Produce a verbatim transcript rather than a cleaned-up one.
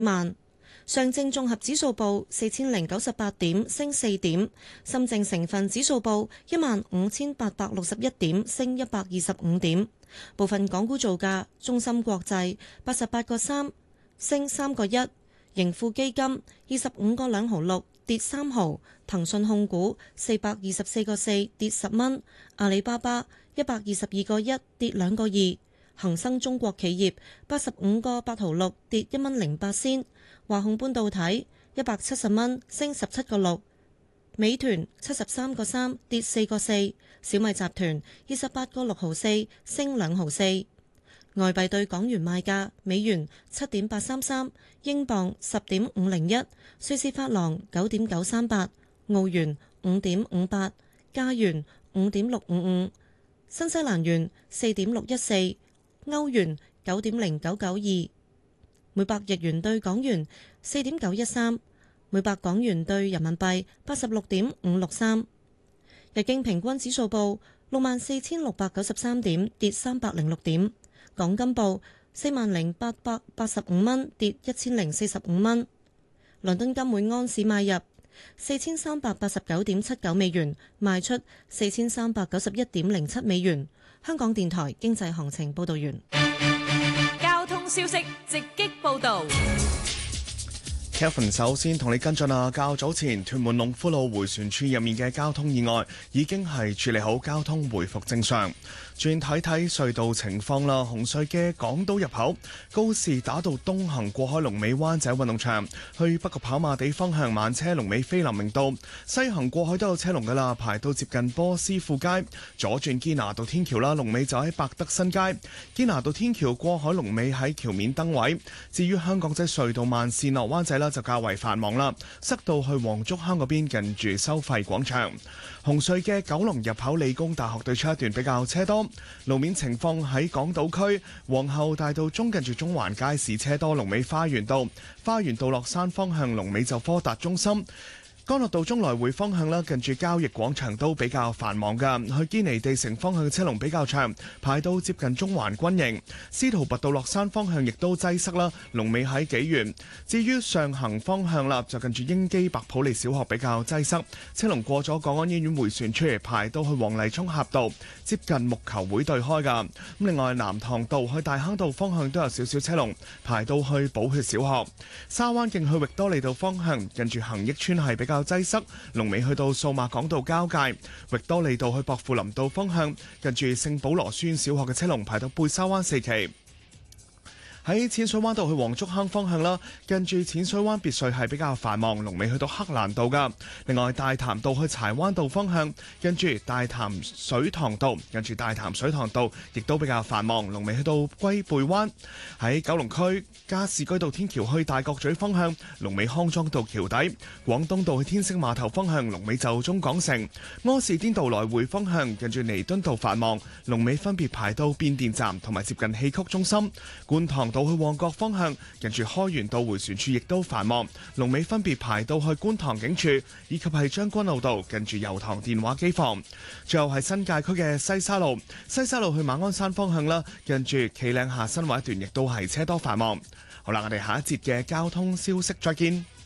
慢。上證綜合指數報四千零九十八點，升四點；深證成分指數報一萬五千八百六十一點，升一百二十五點。部分港股造價：中芯國際八十八個三，升三個一；盈富基金二十五個兩毫六，跌三毫；騰訊控股四百二十四個四，跌十蚊；阿里巴巴一百二十二個一，跌兩個二；恒生中國企業八十五個八毫六，跌一蚊零八仙。華控半導體一百七十蚊，升十七個六；美團七十三個三，跌四個四；小米集團二十八個六毫四，升兩毫四。外幣對港元賣價：美元七點八三三，英鎊十點五零一，瑞士法郎九點九三八，澳元五點五八，加元五點六五五，新西蘭元四點六一四，歐元九點零九九二。每百日元對港元四點九一三，每百港元對人民幣八十六點五六三。日經平均指數報六萬四千六百九十三點，跌三百零六點。港金報四萬零八百八十五蚊，跌一千零四十五蚊。倫敦金每安士買入四千三百八十九點七九美元，賣出四千三百九十一點零七美元。香港電台經濟行情報道完。 交通消息直擊報道。 Kevin 首先同你跟進啊，較早前屯門龍富路迴旋處入面嘅交通意外已經係處理好，交通回復正常。轉睇睇隧道情況啦，紅隧嘅港島入口告士打道東行過海龍尾灣仔運動場，去北角跑馬地方向慢車龍尾菲林明道，西行過海都有車龍噶啦，排到接近波斯富街，左轉堅拿道天橋啦，龍尾就喺百德新街，堅拿道天橋過海龍尾喺橋面燈位。至於香港仔隧道慢線落灣仔啦，就較為繁忙啦，塞到去黃竹坑嗰邊近住收費廣場。紅隧嘅九龍入口理工大學對出一段比較車多，路面情況喺港島區皇后大道中近住中環街市車多，龍尾花園道，花園道落山方向龍尾就科達中心。干諾道中來回方向啦，近住交易廣場都比較繁忙噶。去堅尼地城方向嘅車龍比較長，排到接近中環軍營。司徒拔道落山方向亦都擠塞啦，龍尾喺紀元。至於上行方向啦，就近住英基白普利小學比較擠塞，車龍過咗港安醫院迴旋處，排到去黃泥涌峽道，接近木球會對開噶。咁另外南塘道去大坑道方向都有少少車龍，排到去寶血小學。沙灣徑去域多利道方向，近住恒益村係比較擠塞，龍尾去到數碼港道交界，域多利道去薄扶林道方向，近住聖保羅書院小學嘅車龍排到貝沙灣四期。喺淺水灣道去黃竹坑方向啦，近住淺水灣別墅係比較繁忙，龍尾去到黑蘭道噶。另外大潭道去柴灣道方向，近住大潭水塘道，近住大潭水塘道亦都比較繁忙，龍尾去到龜背灣。喺九龍區加士居道天橋去大角咀方向，龍尾康莊道橋底。廣東道去天星碼頭方向，龍尾就中港城。柯士甸道來回方向，近住彌敦道繁忙，龍尾分別排到變電站同埋接近戲曲中心。觀塘道去旺角方向，近住開源道迴旋處亦都繁忙，龍尾分別排到去觀塘警署，以及係將軍澳道近住油塘電話機房。最後係新界區嘅西沙路，西沙路去馬鞍山方向啦，近住企嶺下新圍一段亦都係車多繁忙。好啦，我哋下一節嘅交通消息再見。